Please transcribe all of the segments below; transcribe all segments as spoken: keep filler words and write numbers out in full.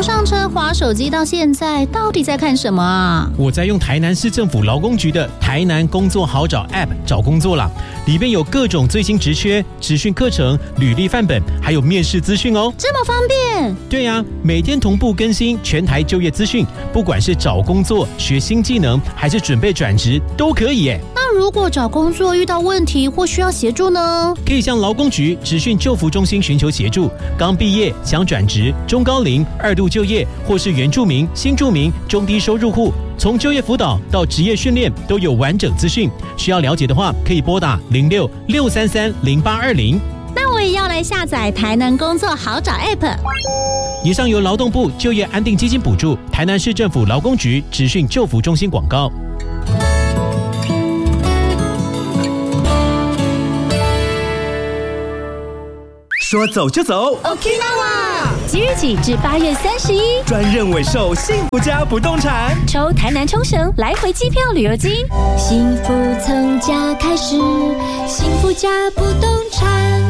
从上车滑手机到现在，到底在看什么啊？ 我在用台南市政府劳工局的台南工作好找 App 找工作啦，里面有各种最新职缺、职训课程、履历范本，还有面试资讯哦。 这么方便？ 对呀、啊，每天同步更新全台就业资讯，不管是找工作、学新技能，还是准备转职，都可以耶。 那如果找工作遇到问题或需要协助呢？ 可以向劳工局职训就服中心寻求协助。刚毕业想转职、中高龄、二度就业，或是原住民、新住民、中低收入户，从就业辅导到职业训练都有完整资讯。需要了解的话，可以拨打零六六三三零八二零。 那我也要来下载台南工作好找 App。 以上由劳动部就业安定基金补助，台南市政府劳工局职训就服中心广告。 说走就走 Okinawa 即日起至八月三十一， 专任委售幸福家不动产， 抽台南冲绳来回机票旅游金，幸福从家开始，幸福家不动产。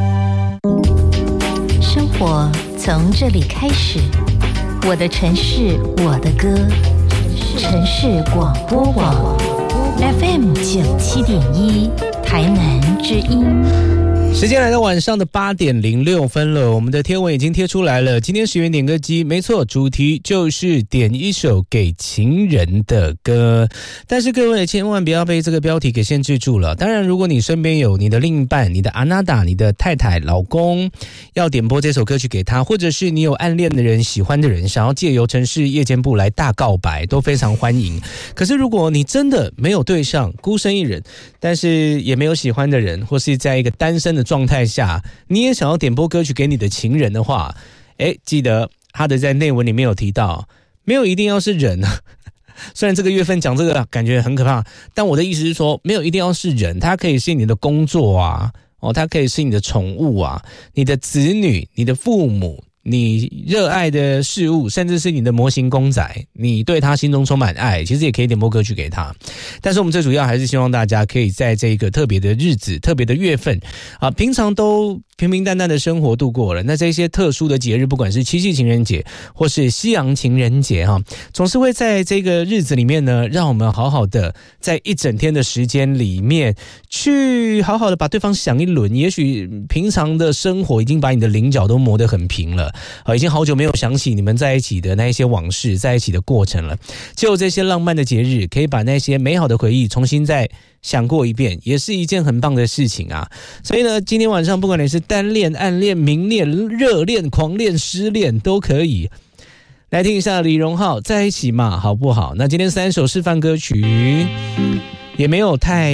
生活从这里开始，我的城市，我的歌，城市广播网 F M 九七点一，台南之音。 时间来到晚上的八点零六分了，我们的贴文已经贴出来了。今天十元点歌机，没错，主题就是点一首给情人的歌。但是各位千万不要被这个标题给限制住了。当然，如果你身边有你的另一半、你的阿娜达、你的太太、老公，要点播这首歌曲给他，或者是你有暗恋的人、喜欢的人，想要借由城市夜间部来大告白，都非常欢迎。可是如果你真的没有对象，孤身一人，但是也没有喜欢的人，或是在一个单身的状态下，你也想要点播歌曲给你的情人的话，诶，记得他的在内文里面有提到，没有一定要是人。虽然这个月份讲这个感觉很可怕，但我的意思是说，没有一定要是人，它可以是你的工作啊，哦，它可以是你的宠物啊，你的子女、你的父母，你热爱的事物，甚至是你的模型公仔，你对他心中充满爱，其实也可以点播歌曲给他。但是我们最主要还是希望大家可以在这个特别的日子、特别的月份啊，平常都平平淡淡的生活度过了，那这些特殊的节日，不管是七夕情人节或是西洋情人节哈，总是会在这个日子里面呢，让我们好好的在一整天的时间里面去好好的把对方想一轮。也许平常的生活已经把你的棱角都磨得很平了，啊，已经好久没有想起你们在一起的那一些往事，在一起的过程了。就这些浪漫的节日，可以把那些美好的回忆重新再想过一遍，也是一件很棒的事情啊。所以呢，今天晚上不管你是单恋、暗恋、明恋、热恋、狂恋、失恋都可以来听一下李荣浩在一起嘛，好不好？那今天三首示范歌曲也没有太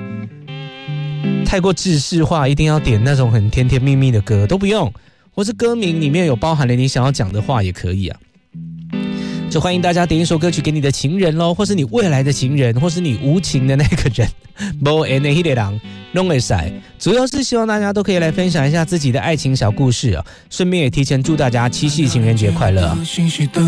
太过制式化，一定要点那种很甜甜蜜蜜的歌都不用，或是歌名里面有包含了你想要讲的话也可以啊。就欢迎大家点一首歌曲给你的情人咯，或是你未来的情人，或是你无情的那个人，没缘的那个人都可以。主要是希望大家都可以来分享一下自己的爱情小故事啊，顺便也提前祝大家七夕情人节快乐啊。